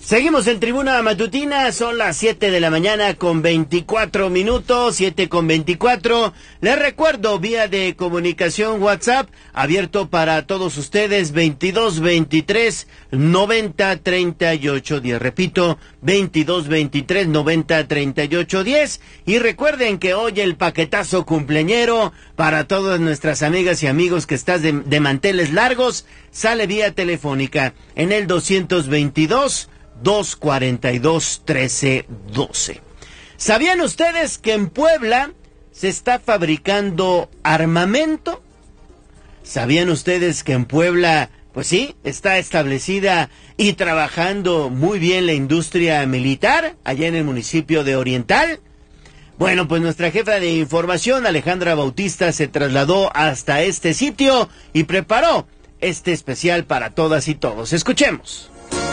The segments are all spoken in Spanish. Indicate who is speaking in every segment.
Speaker 1: Seguimos en Tribuna Matutina, son las 7 de la mañana con 24 minutos, 7:24. Les recuerdo, vía de comunicación WhatsApp, abierto para todos ustedes, 2223-903810. Repito, 2223-903810. Y recuerden que hoy el paquetazo cumpleañero para todas nuestras amigas y amigos que estás de manteles largos, sale vía telefónica en el 242-1312. ¿Sabían ustedes que en Puebla se está fabricando armamento? ¿Sabían ustedes que en Puebla, pues sí, está establecida y trabajando muy bien la industria militar, allá en el municipio de Oriental? Bueno, pues nuestra jefa de información, Alejandra Bautista, se trasladó hasta este sitio y preparó este especial para todas y todos. Escuchemos.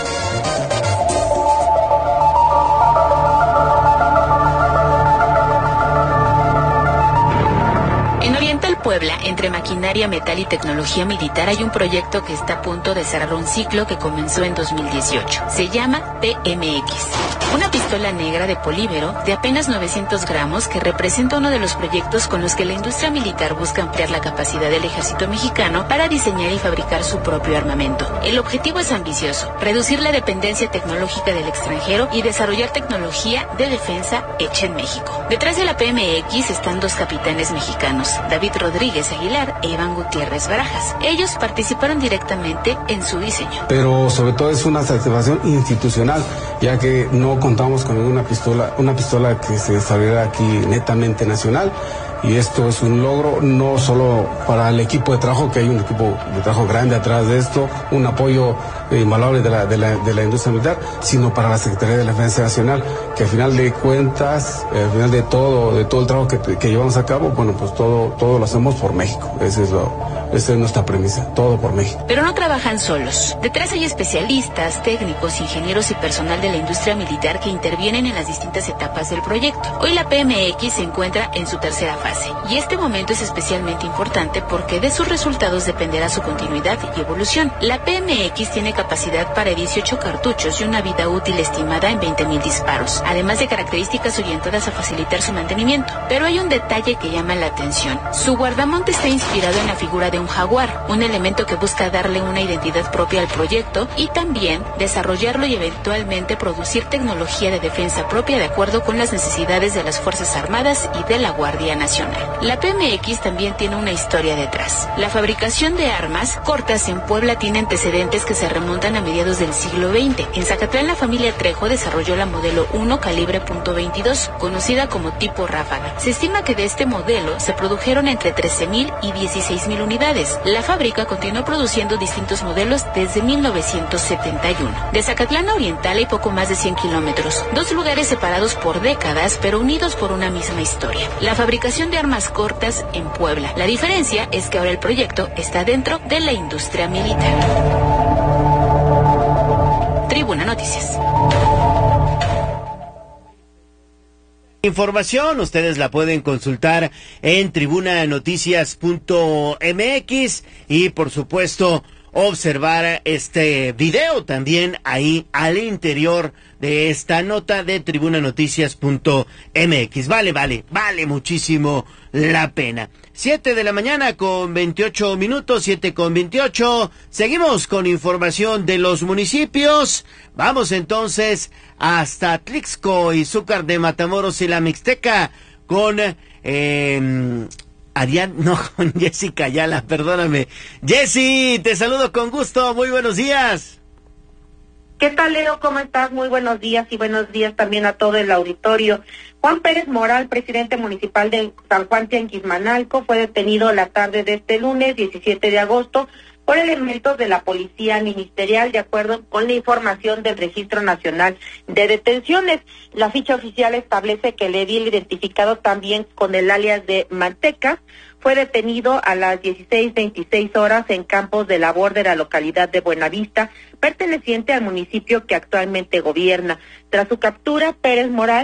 Speaker 2: Puebla, entre maquinaria, metal y tecnología militar, hay un proyecto que está a punto de cerrar un ciclo que comenzó en 2018. Se llama PMX. Una pistola negra de polímero de apenas 900 gramos que representa uno de los proyectos con los que la industria militar busca ampliar la capacidad del ejército mexicano para diseñar y fabricar su propio armamento. El objetivo es ambicioso: reducir la dependencia tecnológica del extranjero y desarrollar tecnología de defensa hecha en México. Detrás de la PMX están dos capitanes mexicanos, David Rodríguez Aguilar e Iván Gutiérrez Barajas. Ellos participaron directamente en su diseño.
Speaker 3: Pero sobre todo es una satisfacción institucional, ya que no contamos con una pistola que se desarrollara aquí netamente nacional. Y esto es un logro no solo para el equipo de trabajo, que hay un equipo de trabajo grande atrás de esto, un apoyo invaluable de la industria militar, sino para la Secretaría de la Defensa Nacional, que al final de cuentas, al final de todo el trabajo que llevamos a cabo, bueno, pues todo lo hacemos por México. Esa es nuestra premisa, todo por México.
Speaker 2: Pero no trabajan solos. Detrás hay especialistas, técnicos, ingenieros y personal de la industria militar que intervienen en las distintas etapas del proyecto. Hoy la PMX se encuentra en su tercera fase. Y este momento es especialmente importante porque de sus resultados dependerá su continuidad y evolución. La PMX tiene capacidad para 18 cartuchos y una vida útil estimada en 20,000 disparos, además de características orientadas a facilitar su mantenimiento. Pero hay un detalle que llama la atención. Su guardamonte está inspirado en la figura de un jaguar, un elemento que busca darle una identidad propia al proyecto y también desarrollarlo y eventualmente producir tecnología de defensa propia de acuerdo con las necesidades de las Fuerzas Armadas y de la Guardia Nacional. La PMX también tiene una historia detrás. La fabricación de armas cortas en Puebla tiene antecedentes que se remontan a mediados del siglo XX. En Zacatlán, la familia Trejo desarrolló la modelo 1 calibre .22, conocida como tipo ráfaga. Se estima que de este modelo se produjeron entre 13,000 y 16,000 unidades. La fábrica continuó produciendo distintos modelos desde 1971. De Zacatlán a Oriental hay poco más de 100 kilómetros, dos lugares separados por décadas, pero unidos por una misma historia: la fabricación de armas cortas en Puebla. La diferencia es que ahora el proyecto está dentro de la industria militar. Tribuna Noticias.
Speaker 1: Información, ustedes la pueden consultar en tribunanoticias.mx y por supuesto observar este video también ahí al interior de esta nota de tribunanoticias.mx. Vale muchísimo la pena. 7 de la mañana con 28 minutos, 7:28. Seguimos con información de los municipios. Vamos entonces hasta Atlixco, Izúcar de Matamoros y la Mixteca con con Jessica Ayala, perdóname. Jessy, te saludo con gusto, muy buenos días.
Speaker 4: ¿Qué tal, Leo? ¿Cómo estás? Muy buenos días y buenos días también a todo el auditorio. Juan Pérez Moral, presidente municipal de San Juan Tianguismanalco, fue detenido la tarde de este lunes, 17 de agosto, por elementos de la Policía Ministerial, de acuerdo con la información del Registro Nacional de Detenciones. La ficha oficial establece que el edil, identificado también con el alias de Manteca, fue detenido a las 16:26 horas en campos de labor de la localidad de Buenavista, perteneciente al municipio que actualmente gobierna. Tras su captura, Pérez Moral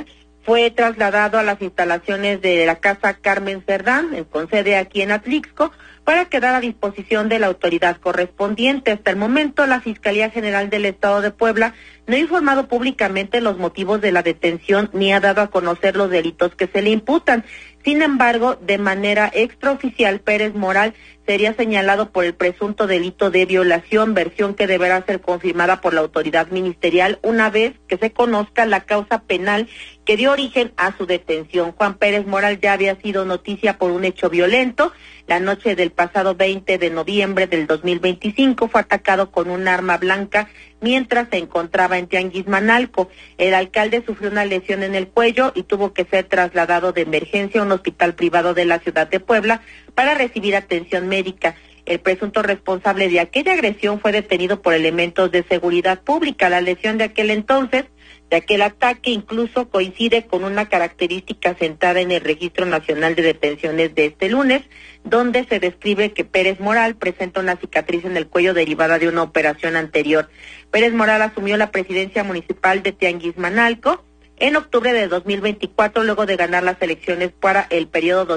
Speaker 4: fue trasladado a las instalaciones de la Casa Carmen Cerdán, con sede aquí en Atlixco, para quedar a disposición de la autoridad correspondiente. Hasta el momento, la Fiscalía General del Estado de Puebla no ha informado públicamente los motivos de la detención ni ha dado a conocer los delitos que se le imputan. Sin embargo, de manera extraoficial, Pérez Moral sería señalado por el presunto delito de violación, versión que deberá ser confirmada por la autoridad ministerial una vez que se conozca la causa penal que dio origen a su detención. Juan Pérez Moral ya había sido noticia por un hecho violento. La noche del pasado 20 de noviembre del 2025 fue atacado con un arma blanca mientras se encontraba en Tianguismanalco. El alcalde sufrió una lesión en el cuello y tuvo que ser trasladado de emergencia a un hospital privado de la ciudad de Puebla para recibir atención médica. El presunto responsable de aquella agresión fue detenido por elementos de seguridad pública. La lesión de aquel entonces, de aquel ataque, incluso coincide con una característica sentada en el Registro Nacional de Detenciones de este lunes, donde se describe que Pérez Moral presenta una cicatriz en el cuello derivada de una operación anterior. Pérez Moral asumió la presidencia municipal de Tianguismanalco en octubre de 2024, luego de ganar las elecciones para el periodo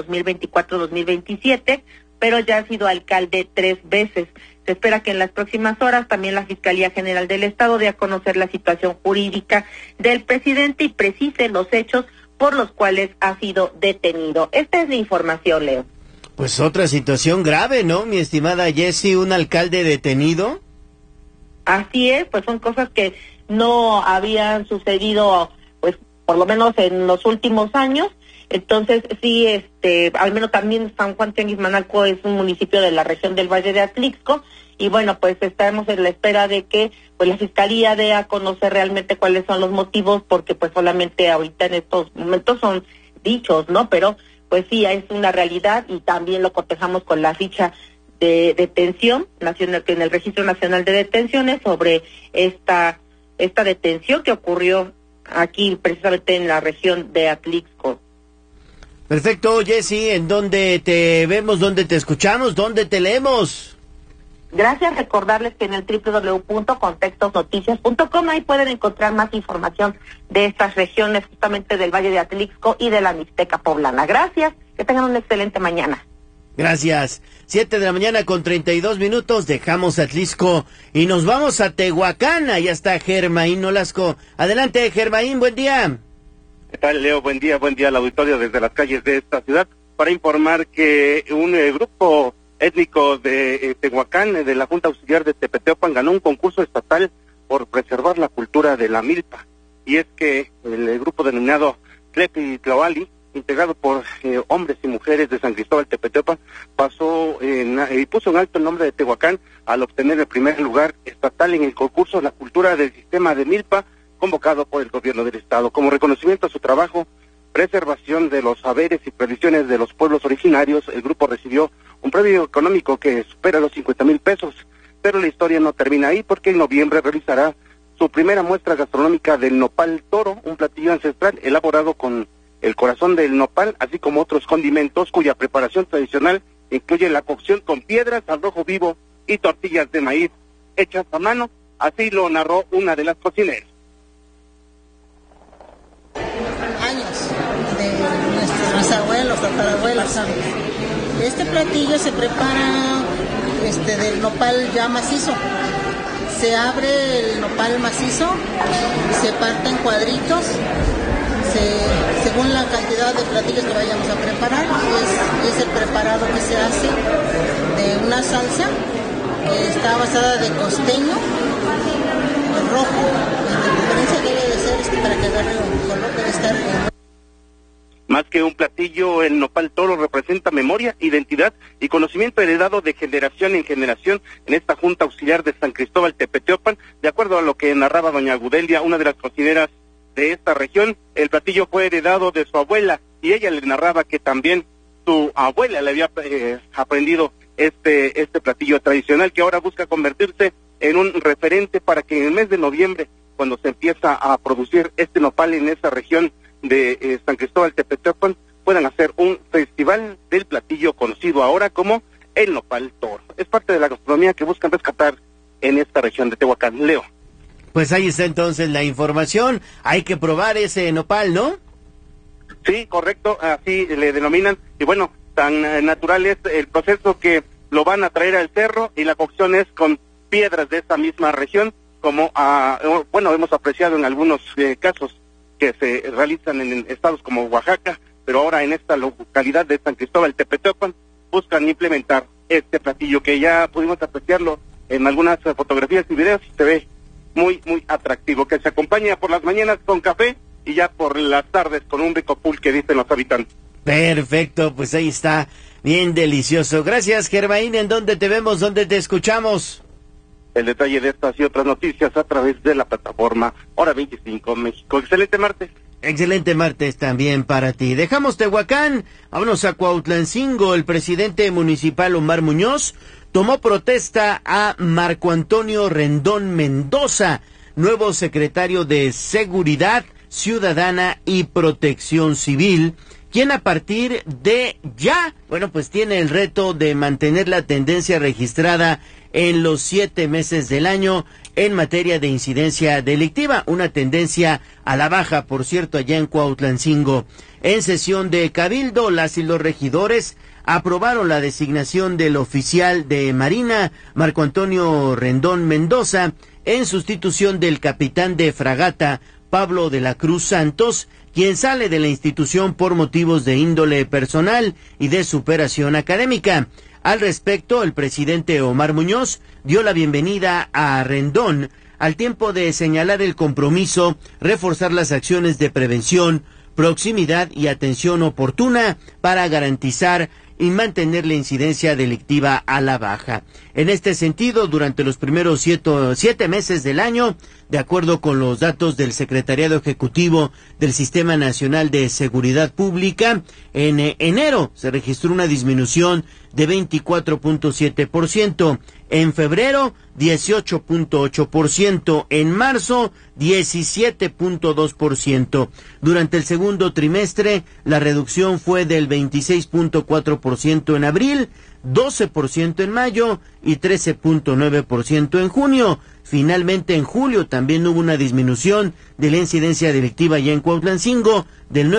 Speaker 4: 2024-2027, pero ya ha sido alcalde 3 veces. Se espera que en las próximas horas también la Fiscalía General del Estado dé a conocer la situación jurídica del presidente y precise los hechos por los cuales ha sido detenido. Esta es la información, Leo.
Speaker 1: Pues otra situación grave, ¿no, mi estimada Jessie? ¿Un alcalde detenido?
Speaker 4: Así es, pues son cosas que no habían sucedido, pues por lo menos en los últimos años. Entonces, sí, al menos también San Juan Tianguismanalco es un municipio de la región del Valle de Atlixco, y bueno, pues estamos en la espera de que pues la Fiscalía dé a conocer realmente cuáles son los motivos, porque pues solamente ahorita en estos momentos son dichos, ¿no? Pero pues sí, es una realidad y también lo cotejamos con la ficha de detención nacional en el Registro Nacional de Detenciones sobre esta detención que ocurrió aquí precisamente en la región de Atlixco.
Speaker 1: Perfecto, Jessie, ¿en dónde te vemos, dónde te escuchamos, dónde te leemos?
Speaker 4: Gracias, recordarles que en el www.contextosnoticias.com ahí pueden encontrar más información de estas regiones, justamente del Valle de Atlixco y de la Mixteca Poblana. Gracias, que tengan una excelente mañana.
Speaker 1: Gracias. 7:32 a.m, dejamos Atlixco y nos vamos a Tehuacán. Allá está Germaín Nolasco. Adelante, Germaín, buen día.
Speaker 5: ¿Qué tal, Leo? Buen día al auditorio desde las calles de esta ciudad, para informar que un grupo étnico de Tehuacán, de la Junta Auxiliar de Tepeteopan, ganó un concurso estatal por preservar la cultura de la milpa. Y es que el grupo denominado Tlepi Tlahuali, integrado por hombres y mujeres de San Cristóbal Tepeteopan, puso en alto el nombre de Tehuacán al obtener el primer lugar estatal en el concurso La Cultura del Sistema de Milpa, convocado por el gobierno del estado. Como reconocimiento a su trabajo, preservación de los saberes y tradiciones de los pueblos originarios, el grupo recibió un premio económico que supera los 50,000 pesos. Pero la historia no termina ahí, porque en noviembre realizará su primera muestra gastronómica del nopal toro, un platillo ancestral elaborado con el corazón del nopal, así como otros condimentos cuya preparación tradicional incluye la cocción con piedras al rojo vivo y tortillas de maíz hechas a mano. Así lo narró una de las cocineras.
Speaker 6: Años de nuestros abuelos, tatarabuelos. Este platillo se prepara del nopal ya macizo. Se abre el nopal macizo, se parte en cuadritos, según la cantidad de platillos que vayamos a preparar. Es el preparado que se hace de una salsa que está basada de costeño rojo. La preferencia debe de ser para que agarre un color, debe estar
Speaker 5: Más que un platillo, el nopal toro representa memoria, identidad y conocimiento heredado de generación en generación en esta Junta Auxiliar de San Cristóbal Tepeteopan. De acuerdo a lo que narraba doña Gudelia, una de las cocineras de esta región, el platillo fue heredado de su abuela, y ella le narraba que también su abuela le había aprendido este platillo tradicional, que ahora busca convertirse en un referente para que en el mes de noviembre, cuando se empieza a producir este nopal en esa región de San Cristóbal Tepeteopan, puedan hacer un festival del platillo conocido ahora como el nopal toro. Es parte de la gastronomía que buscan rescatar en esta región de Tehuacán. Leo.
Speaker 1: Pues ahí está entonces la información. Hay que probar ese nopal, ¿no?
Speaker 5: Sí, correcto, así le denominan. Y bueno, tan natural es el proceso que lo van a traer al cerro, y la cocción es con piedras de esta misma región, como hemos apreciado en algunos casos que se realizan en estados como Oaxaca, pero ahora en esta localidad de San Cristóbal Tepetepan buscan implementar este platillo que ya pudimos apreciarlo en algunas fotografías y videos, y se ve muy, muy atractivo, que se acompaña por las mañanas con café y ya por las tardes con un rico pulque, dicen los habitantes.
Speaker 1: Perfecto, pues ahí está, bien delicioso. Gracias, Germain. ¿En dónde te vemos, dónde te escuchamos?
Speaker 5: El detalle de estas y otras noticias a través de la plataforma Hora 25 México. Excelente martes.
Speaker 1: Excelente martes también para ti. Dejamos Tehuacán, vámonos a Cuautlancingo. El presidente municipal Omar Muñoz tomó protesta a Marco Antonio Rendón Mendoza, nuevo secretario de Seguridad Ciudadana y Protección Civil, quien a partir de ya, pues tiene el reto de mantener la tendencia registrada en los 7 meses del año en materia de incidencia delictiva, una tendencia a la baja, por cierto, allá en Cuautlancingo. En sesión de Cabildo, las y los regidores aprobaron la designación del oficial de Marina, Marco Antonio Rendón Mendoza, en sustitución del capitán de fragata, Pablo de la Cruz Santos, quien sale de la institución por motivos de índole personal y de superación académica. Al respecto, el presidente Omar Muñoz dio la bienvenida a Rendón, al tiempo de señalar el compromiso, reforzar las acciones de prevención, proximidad y atención oportuna para garantizar y mantener la incidencia delictiva a la baja. En este sentido, durante los primeros 7 meses del año, de acuerdo con los datos del Secretariado Ejecutivo del Sistema Nacional de Seguridad Pública, en enero se registró una disminución de 24.7%, en febrero 18.8%, en marzo 17.2%. Durante el segundo trimestre, la reducción fue del 26.4% en abril, 12% en mayo y 13.9% en junio. Finalmente, en julio también hubo una disminución de la incidencia delictiva ya en Cuautlancingo del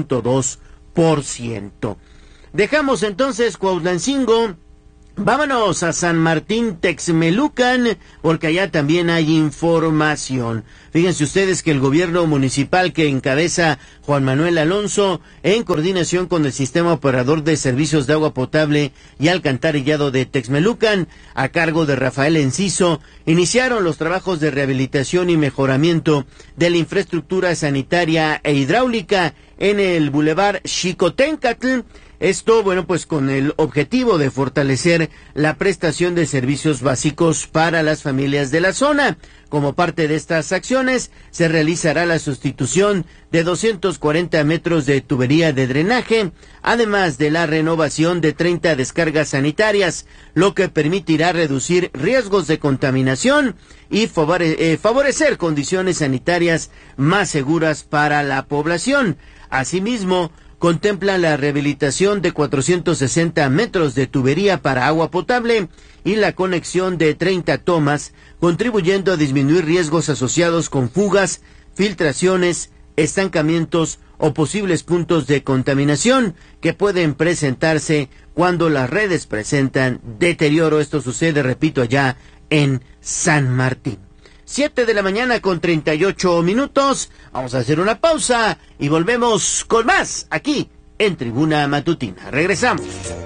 Speaker 1: 9.2%. Dejamos entonces Cuautlancingo, vámonos a San Martín Texmelucan, porque allá también hay información. Fíjense ustedes que el gobierno municipal que encabeza Juan Manuel Alonso, en coordinación con el Sistema Operador de Servicios de Agua Potable y Alcantarillado de Texmelucan, a cargo de Rafael Enciso, iniciaron los trabajos de rehabilitación y mejoramiento de la infraestructura sanitaria e hidráulica en el Boulevard Xicoténcatl. Esto, pues con el objetivo de fortalecer la prestación de servicios básicos para las familias de la zona. Como parte de estas acciones, se realizará la sustitución de 240 metros de tubería de drenaje, además de la renovación de 30 descargas sanitarias, lo que permitirá reducir riesgos de contaminación y favorecer condiciones sanitarias más seguras para la población. Asimismo, contempla la rehabilitación de 460 metros de tubería para agua potable y la conexión de 30 tomas, contribuyendo a disminuir riesgos asociados con fugas, filtraciones, estancamientos o posibles puntos de contaminación que pueden presentarse cuando las redes presentan deterioro. Esto sucede, repito, allá en San Martín. 7 de la mañana con 38 minutos. Vamos a hacer una pausa y volvemos con más aquí en Tribuna Matutina. Regresamos.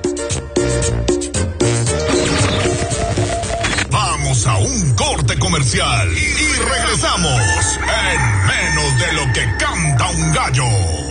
Speaker 7: Vamos a un corte comercial y regresamos en menos de lo que canta un gallo.